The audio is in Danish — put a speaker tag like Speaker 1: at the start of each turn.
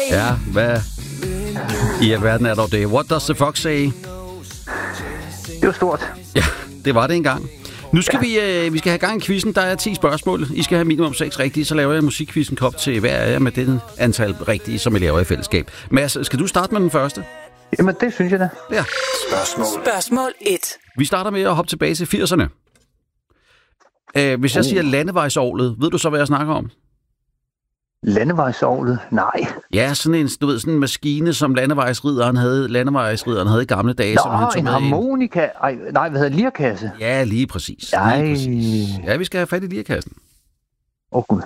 Speaker 1: Ja, hvad i alverden er dog det? What does the fox say?
Speaker 2: Det var stort.
Speaker 1: Ja, det var det engang. Nu skal vi skal have gang i quizzen. Der er 10 spørgsmål. I skal have minimum 6 rigtige. Så laver jeg musikquizzen kop til hver af jer med den antal rigtige, som I laver i fællesskab. Mads, skal du starte med den første?
Speaker 2: Jamen, det synes jeg da.
Speaker 1: Ja.
Speaker 3: Spørgsmål 1.
Speaker 1: Vi starter med at hoppe tilbage til 80'erne. Hvis jeg siger landevejsovlet, ved du så, hvad jeg snakker om?
Speaker 2: Landevejsovlet? Nej.
Speaker 1: Ja, sådan en maskine, som landevejsridderen havde i gamle dage.
Speaker 2: Nå,
Speaker 1: som han tog
Speaker 2: en
Speaker 1: med
Speaker 2: harmonika. Nej, hvad hedder lirkasse?
Speaker 1: Ja, lige præcis.
Speaker 2: Ej.
Speaker 1: Lige præcis. Ja, vi skal have fat i lirkassen.
Speaker 2: Gud.